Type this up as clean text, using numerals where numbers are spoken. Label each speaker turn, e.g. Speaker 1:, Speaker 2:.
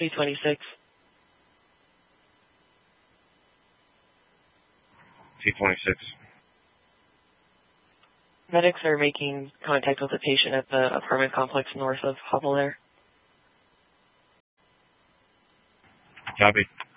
Speaker 1: C26.
Speaker 2: C26.
Speaker 1: Medics are making contact with a patient at the apartment complex north of Hubble there.
Speaker 2: Copy.